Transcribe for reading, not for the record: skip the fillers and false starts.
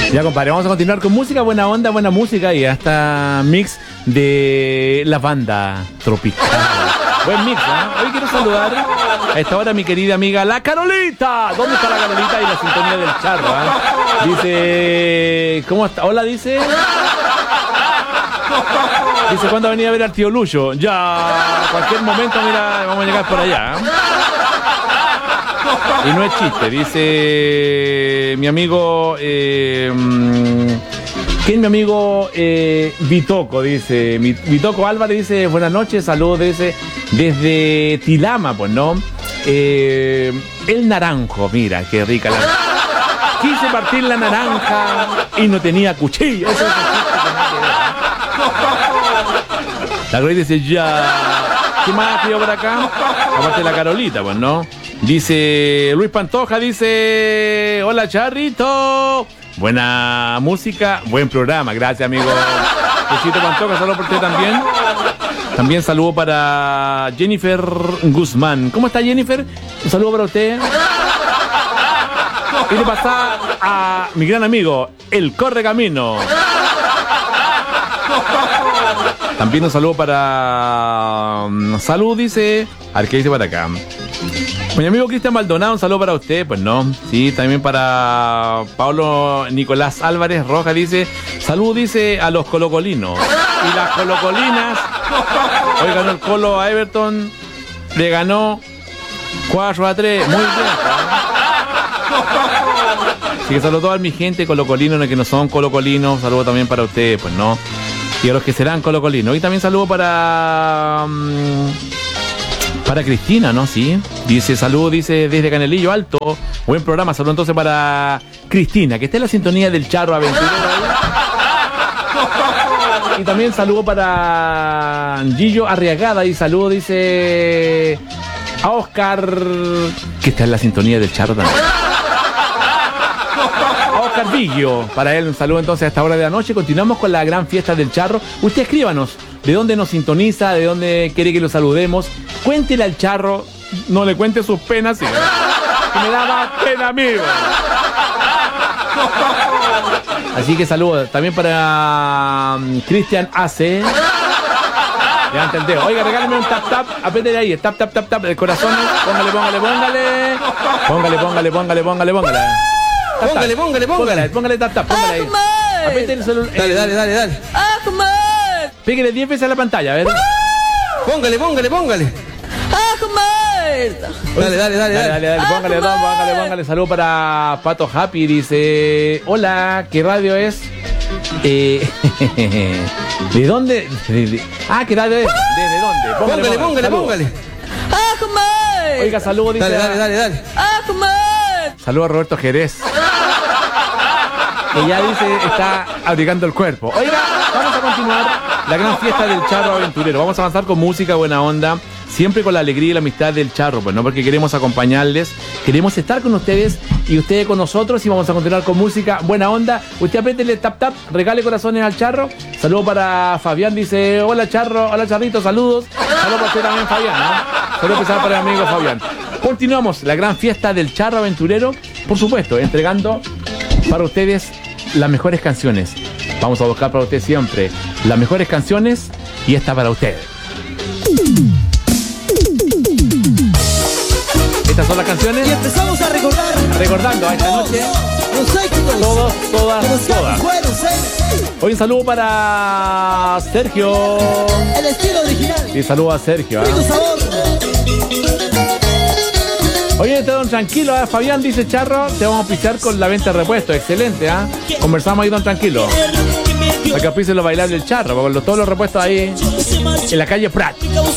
Ya, compadre, vamos a continuar con música, buena onda, buena música y hasta mix de la banda tropical. Buen mix, ¿eh? Hoy quiero saludar a esta hora a mi querida amiga La Carolita. ¿Dónde está la Carolita? Y la sintonía del charro, Dice... ¿Cómo está? Hola, dice... Dice, ¿cuándo va a venir a ver al tío Lucho? Ya, cualquier momento, mira, vamos a llegar por allá. Y no es chiste, dice mi amigo... ¿quién es mi amigo? Vitoco, dice. Vitoco Álvarez dice, buenas noches, saludos, dice, desde Tilama, pues, ¿no? El naranjo, mira, qué rica la... Quise partir la naranja y no tenía cuchillo. Eso es la Carolita dice, ya. ¿Qué más ha por acá? Aparte de la Carolita, pues, ¿no? Dice Luis Pantoja, dice, hola Charrito. Buena música, buen programa, gracias amigo. Luisito Pantoja, saludo por usted también. También saludo para Jennifer Guzmán. ¿Cómo está Jennifer? Un saludo para usted. Y le pasa a mi gran amigo, el Correcamino. También un saludo para... Salud, dice... A ver, ¿qué dice para acá? Mi amigo Cristian Maldonado, un saludo para usted. Pues no, sí, también para Pablo Nicolás Álvarez Rojas, dice... Salud, dice, a los colocolinos. Y las colocolinas... Hoy ganó el Colo a Everton. Le ganó 4-3. Muy bien, así que saludo a toda mi gente colocolinos, que no son colocolinos. Saludo también para ustedes, pues no. Y a los que serán colocolinos. Y también saludo para Cristina, ¿no? Sí. Dice, saludo, dice, desde Canelillo Alto. Buen programa. Saludo entonces para Cristina, que está en la sintonía del Charro Aventurero. Y también saludo para Gillo Arriagada. Y saludo, dice, a Oscar, que está en la sintonía del Charro también. Oscar Viglio, para él un saludo entonces a esta hora de la noche. Continuamos con la gran fiesta del charro. Usted escríbanos de dónde nos sintoniza, de dónde quiere que lo saludemos. Cuéntele al charro, no le cuente sus penas, que me daba pena, amigo. Así que saludos también para Cristian AC. Levanta el dedo. Oiga, regáleme un tap tap, apriétele ahí, tap tap tap tap, el corazón. Póngale. Póngale tap tap, póngale ahí. Apriete el celular. Dale. Pégale 10 veces a la pantalla, a ver. Póngale. Dale. Póngale. Saludo para Pato Happy, dice, hola, ¿qué radio es? ¿De dónde? ¿Qué radio es? ¿Desde dónde? Póngale. Oiga, saludo, dice. Dale. Saludo a Roberto Jerez, que ya dice está abrigando el cuerpo. Oiga, vamos a continuar la gran fiesta del Charro Aventurero. Vamos a avanzar con música, buena onda, siempre con la alegría y la amistad del Charro, pues no, porque queremos acompañarles, queremos estar con ustedes y ustedes con nosotros, y vamos a continuar con música, buena onda. Usted apriétele tap tap, regale corazones al Charro. Saludo para Fabián, dice, hola Charro, hola Charrito, saludos. Saludo para usted también, Fabián, ¿no? Saludo especial para mi amigo Fabián. Continuamos la gran fiesta del Charro Aventurero, por supuesto, entregando para ustedes las mejores canciones. Vamos a buscar para usted siempre las mejores canciones, y esta para ustedes. Estas son las canciones. Y empezamos a recordar. Recordando a esta noche. Los éxitos. Todas. Hoy un saludo para Sergio. El estilo original. Y saludo a Sergio. Rico sabor. Oye, don tranquilo, Fabián dice, Charro, te vamos a pisar con la venta de repuestos. Excelente, Conversamos ahí, don tranquilo. Para que pisen los bailables del Charro, con todos los repuestos ahí en la calle Prat.